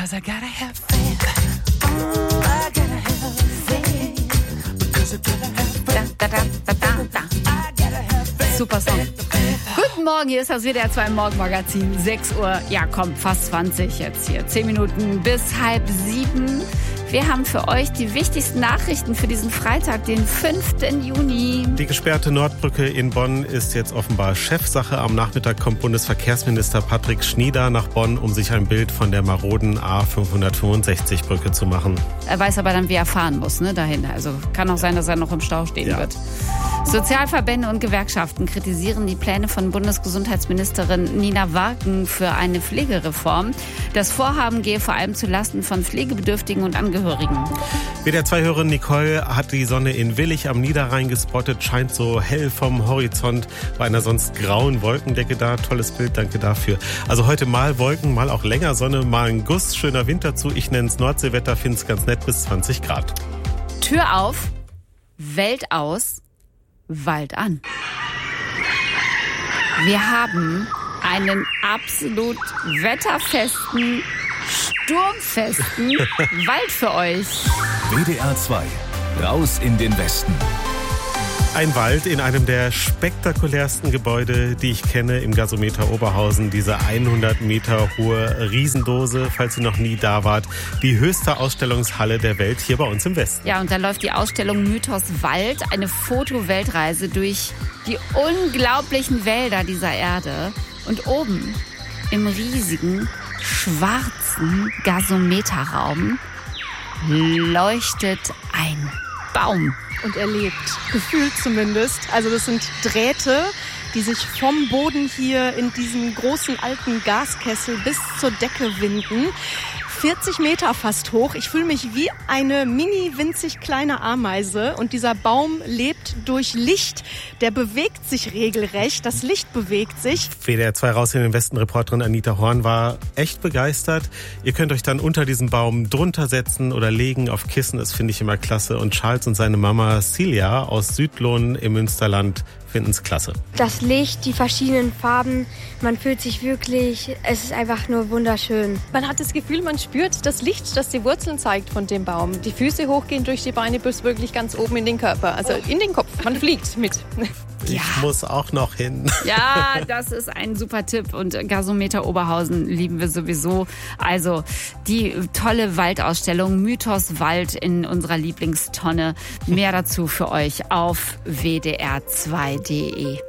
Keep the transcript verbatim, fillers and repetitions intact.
'cause I gotta have faith. Oh, I gotta have faith. Because I gotta have faith. Da, da, da, da, da. I gotta have faith. Super Song. Guten Morgen, hier ist das W D R zwei Morgenmagazin. sechs Uhr, ja komm, fast zwanzig jetzt hier. zehn Minuten bis halb sieben. Wir haben für euch die wichtigsten Nachrichten für diesen Freitag, den fünften Juni. Die gesperrte Nordbrücke in Bonn ist jetzt offenbar Chefsache. Am Nachmittag kommt Bundesverkehrsminister Patrick Schnieder nach Bonn, um sich ein Bild von der maroden A fünfhundertfünfundsechzig Brücke zu machen. Er weiß aber dann, wie er fahren muss, ne, dahin. Also kann auch sein, dass er noch im Stau stehen Ja. wird. Sozialverbände und Gewerkschaften kritisieren die Pläne von Bundesgesundheitsministerin Nina Warken für eine Pflegereform. Das Vorhaben gehe vor allem zulasten von Pflegebedürftigen und Angehörigen. W D R zwei-Hörerin Nicole hat die Sonne in Willich am Niederrhein gespottet, scheint so hell vom Horizont bei einer sonst grauen Wolkendecke da. Tolles Bild, danke dafür. Also heute mal Wolken, mal auch länger Sonne, mal ein Guss, schöner Wind dazu. Ich nenne es Nordseewetter, finde es ganz nett bis zwanzig Grad. Tür auf, Welt aus, Wald an. Wir haben einen absolut wetterfesten, sturmfesten Wald für euch. W D R zwei. Raus in den Westen. Ein Wald in einem der spektakulärsten Gebäude, die ich kenne, im Gasometer Oberhausen. Diese hundert Meter hohe Riesendose, falls ihr noch nie da wart. Die höchste Ausstellungshalle der Welt hier bei uns im Westen. Ja, und da läuft die Ausstellung Mythos Wald, eine Foto-Weltreise durch die unglaublichen Wälder dieser Erde. Und oben im riesigen, schwarzen Gasometerraum leuchtet ein Baum. Und er lebt, gefühlt zumindest. Also das sind Drähte, die sich vom Boden hier in diesen großen alten Gaskessel bis zur Decke winden. vierzig Meter fast hoch. Ich fühle mich wie eine mini winzig kleine Ameise. Und dieser Baum lebt durch Licht. Der bewegt sich regelrecht. Das Licht bewegt sich. W D R zwei raus in den Westen. Reporterin Anita Horn war echt begeistert. Ihr könnt euch dann unter diesem Baum drunter setzen oder legen auf Kissen. Das finde ich immer klasse. Und Charles und seine Mama Celia aus Südlohn im Münsterland finden es klasse. Das Licht, die verschiedenen Farben, man fühlt sich wirklich, es ist einfach nur wunderschön. Man hat das Gefühl, man spürt das Licht, das die Wurzeln zeigt von dem Baum. Die Füße hochgehen durch die Beine bis wirklich ganz oben in den Körper, also in den Kopf. Man fliegt mit. Ich Ja. muss auch noch hin. Ja, das ist ein super Tipp. Und Gasometer Oberhausen lieben wir sowieso. Also die tolle Waldausstellung Mythos Wald in unserer Lieblingstonne. Mehr dazu für euch auf w d r zwei punkt d e.